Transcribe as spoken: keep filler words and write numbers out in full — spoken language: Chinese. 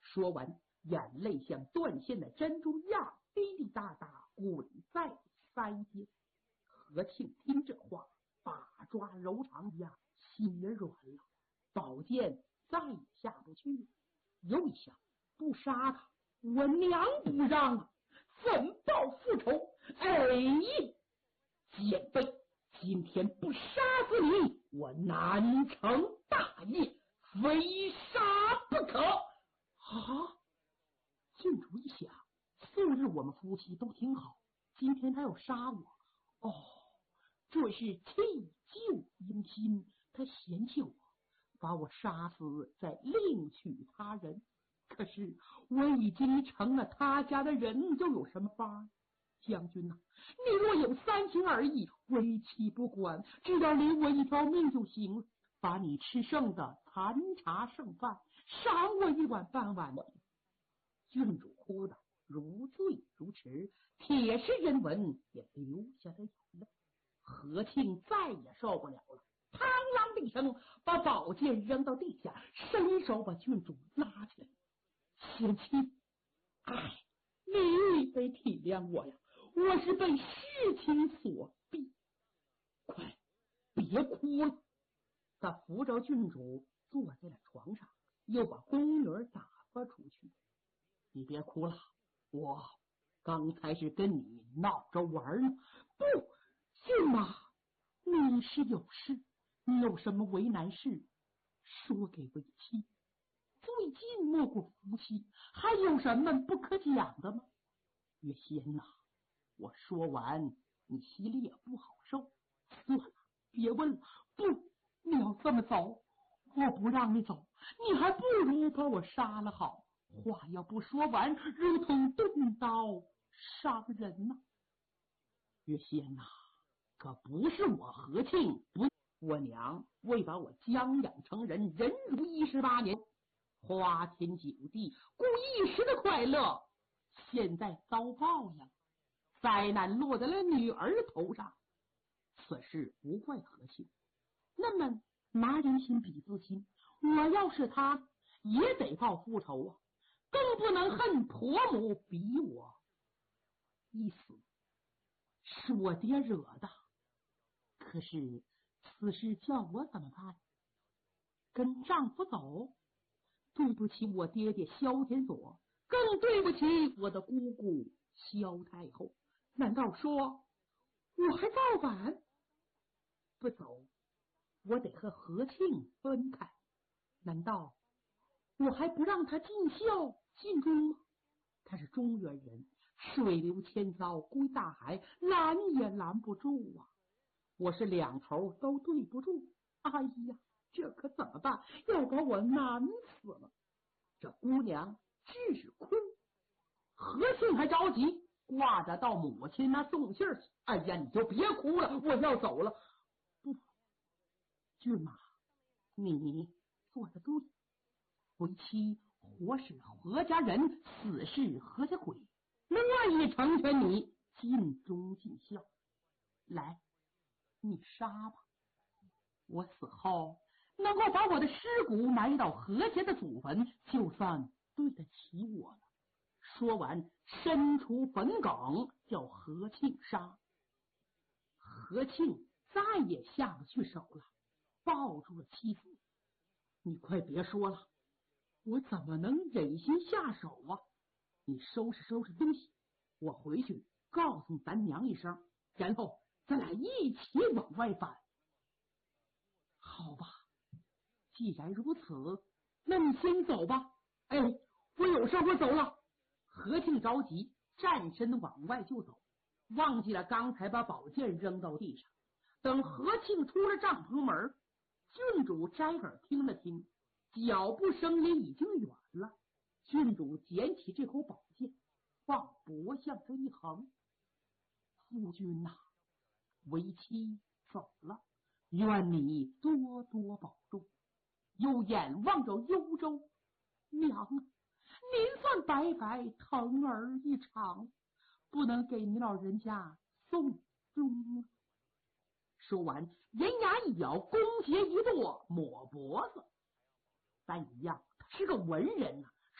说完，眼泪像断线的珍珠一样滴滴答答滚在腮间。何庆听这话，把抓柔肠一样，心也软了，宝剑再也下不去。又一想，不杀他，我娘不让啊，怎报复仇？哎，奸妃，今天不杀死你，我难成大业，非杀不可。啊！郡主一想，素日我们夫妻都挺好，今天他要杀我，哦，这是弃旧迎新，他嫌弃我，把我杀死，再另娶他人。可是我已经成了他家的人，又有什么法？将军呐、啊，你若有三心二意，为妻不管，只要领我一条命就行了。把你吃剩的残茶剩饭赏我一碗半碗的。郡主哭得如醉如痴，铁石人文也流下了眼泪。何庆再也受不了了，嘡啷的一声把宝剑扔到地下，伸手把郡主拉起来。贤妻，哎，你得体谅我呀，我是被事情所逼。快别哭了。他扶着郡主坐在了床上，又把宫女打发出去。你别哭了，我刚才是跟你闹着玩呢。不，郡妈，你是有事，你有什么为难事，说给为妻。最近莫过夫妻，还有什么不可讲的吗？月仙呐、啊，我说完你心里也不好受。算了，别问了。不，你要这么走，我不让你走，你还不如把我杀了好。话要不说完，如同钝刀伤人呐、啊。月仙呐、啊，可不是我何庆不，我娘为把我将养成人，人如一十八年，花天酒地，故一时的快乐，现在遭报应，灾难落在了女儿头上。此事不怪何庆，那么拿人心比自心，我要是他也得报复仇啊，更不能恨婆母比我一死，是我爹惹的。可是此事叫我怎么办？跟丈夫走，对不起我爹爹萧天佐，更对不起我的姑姑萧太后。难道说我还造反？不走，我得和何庆分开。难道我还不让他尽孝尽忠吗？他是中原人，水流千遭归大海，拦也拦不住啊！我是两头都对不住。哎呀，这可怎么办？要把我难死了。这姑娘只哭，何庆还着急，挂着到母亲那送信去。哎呀，你就别哭了，我要走了。不，郡妈，你做的对，为妻活是何家人，死是何家鬼，乐意成全你，尽忠尽孝。来，你杀吧，我死后能够把我的尸骨埋到何家的祖坟，就算对得起我了。说完，伸出坟埂，叫何庆杀。何庆再也下不去手了，抱住了妻子。你快别说了，我怎么能忍心下手啊？你收拾收拾东西，我回去告诉咱娘一声，然后咱俩一起往外返。好吧，既然如此，那你先走吧。哎，我有事，我走了。何庆着急，站身往外就走，忘记了刚才把宝剑扔到地上。等何庆出了帐篷门，郡主摘耳听了听，脚步声也已经远了。郡主捡起这口宝剑，往脖项上一横：夫君呐、啊，为妻走了，愿你多多保重。又眼望着幽州，娘啊，您算白白疼儿一场，不能给您老人家送终。说完，人牙一咬，弓节一落，抹脖子。但一样，他是个文人啊，